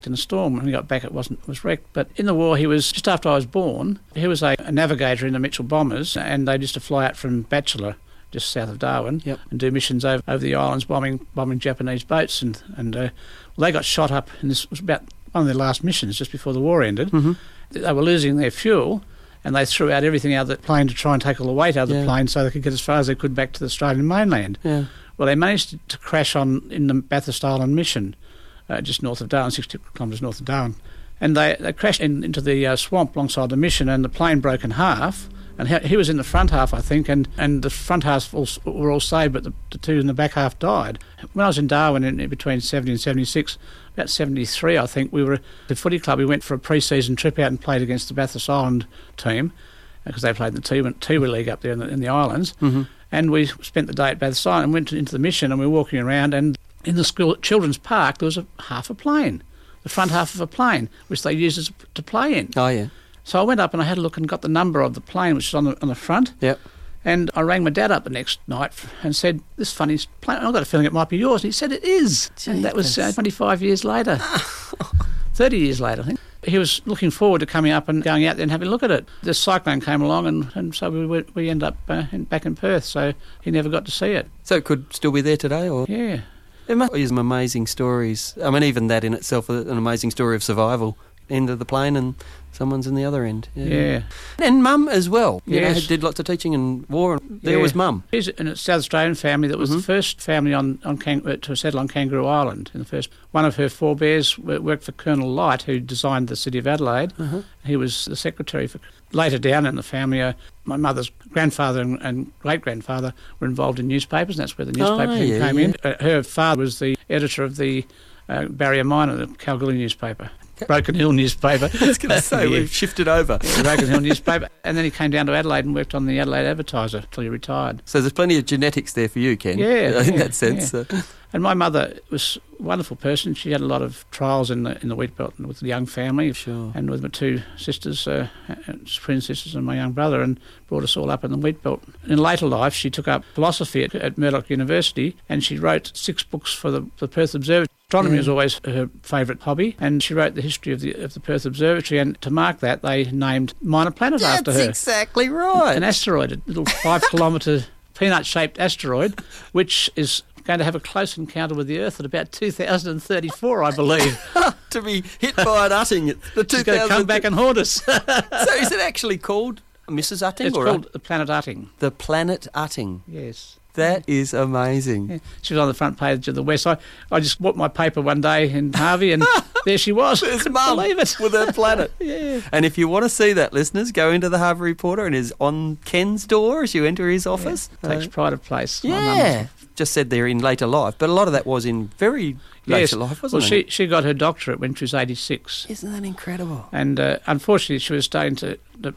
in a storm. When he got back, it was wrecked. But in the war, he was, just after I was born, he was a navigator in the Mitchell Bombers, and they used to fly out from Batchelor, just south of Darwin, and do missions over the islands, bombing Japanese boats. And they got shot up, and this was about one of their last missions just before the war ended. Mm-hmm. They were losing their fuel, and they threw out everything out of the plane to try and take all the weight out of the plane so they could get as far as they could back to the Australian mainland. Yeah. Well, they managed to crash in the Bathurst Island mission, just north of Darwin, 60 kilometres north of Darwin. And they crashed into the swamp alongside the mission, and the plane broke in half. And he was in the front half, I think, and the front half were all saved, but the two in the back half died. When I was in Darwin in between 70 and 76, about 73, I think, we were at the footy club. We went for a pre-season trip out and played against the Bathurst Island team, because they played in the Tiwi League up there in the islands. Mm-hmm. And we spent the day at Bathurst Island and went into the mission, and we were walking around, and in the school children's park there was half a plane, the front half of a plane, which they used to play in. Oh, yeah. So I went up and I had a look and got the number of the plane, which was on the front. Yep. And I rang my dad up the next night and said, "This funny plane, I've got a feeling it might be yours." And he said, "It is." Jeepers. And that was 25 years later. 30 years later, I think. He was looking forward to coming up and going out there and having a look at it. The cyclone came along, and so we ended up back in Perth, so he never got to see it. So it could still be there today? Or Yeah. There must be some amazing stories. I mean, even that in itself, an amazing story of survival. End of the plane and someone's in the other end. Yeah. And Mum as well. You Yes. know, did lots of teaching and war. And there was Mum. She's in a South Australian family that was the first family to settle on Kangaroo Island. In the first, one of her forebears worked for Colonel Light, who designed the city of Adelaide. Uh-huh. He was the secretary for. Later down in the family, my mother's grandfather and great-grandfather were involved in newspapers, and that's where the newspaper thing came in. Her father was the editor of the Barrier Miner, the Kalgoorlie newspaper. Broken Hill newspaper. I was going to say, we've shifted over. The Broken Hill newspaper. And then he came down to Adelaide and worked on the Adelaide Advertiser until he retired. So there's plenty of genetics there for you, Ken. Yeah. In that sense. Yeah. And my mother was a wonderful person. She had a lot of trials in the wheat belt with the young family. Sure. And with my two sisters, twin sisters and my young brother, and brought us all up in the wheat belt. In later life, she took up philosophy at Murdoch University, and she wrote 6 books for the Perth Observatory. Astronomy was always her favourite hobby, and she wrote the history of the Perth Observatory, and to mark that, they named Minor Planet after her. That's exactly right. An asteroid, a little 5-kilometre peanut-shaped asteroid, which is going to have a close encounter with the Earth at about 2034, I believe. To be hit by an Utting. It's going to come back and haunt us. So is it actually called Mrs. Utting? It's called the Planet Utting. The Planet Utting. Yes. That is amazing. Yeah. She was on the front page of the West. I just bought my paper one day in Harvey, and there she was. There's Couldn't Mum believe it. with her planet. Yeah. And if you want to see that, listeners, go into the Harvey Reporter and is on Ken's door as you enter his office. Takes pride of place. Yeah. Just said there in later life, but a lot of that was in very later life, wasn't it? Well, she got her doctorate when she was 86. Isn't that incredible? And unfortunately, she was starting to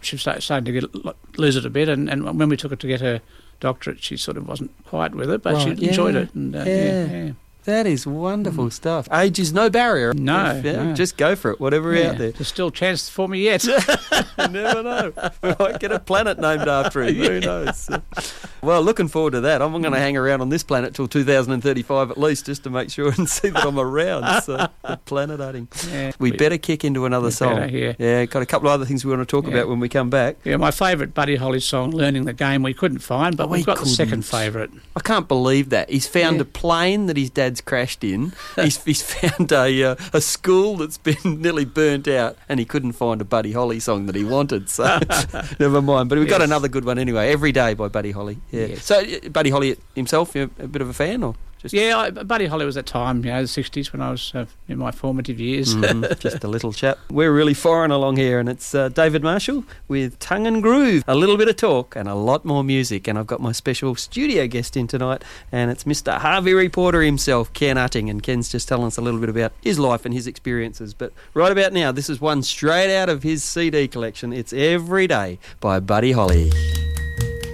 lose it a bit. And when we took her to get her doctorate, she sort of wasn't quite with it, but she enjoyed it. And, That is wonderful stuff. Age is no barrier. No, Just go for it, whatever out there. There's still a chance for me yet. You never know. We might get a planet named after him. Who knows? Well, looking forward to that. I'm going to hang around on this planet till 2035 at least, just to make sure and see that I'm around. So, the planet Utting. Yeah, we better kick into another song. Yeah, got a couple of other things we want to talk about when we come back. Yeah, my favourite Buddy Holly song, Learning the Game, we couldn't find, but we've got the second favourite. I can't believe that. He's found a plane that his dad's crashed in. He's found a school that's been nearly burnt out, and he couldn't find a Buddy Holly song that he wanted. So never mind. But we've got another good one anyway. Every Day by Buddy Holly. Yeah. Yes. So Buddy Holly himself, you're a bit of a fan, or? Buddy Holly was that time, the 60s, when I was in my formative years. Just a little chap. We're really foreign along here, and it's David Marshall with Tongue and Groove. A little bit of talk and a lot more music, and I've got my special studio guest in tonight, and it's Mr. Harvey Reporter himself, Ken Utting, and Ken's just telling us a little bit about his life and his experiences. But right about now, this is one straight out of his CD collection. It's Every Day by Buddy Holly.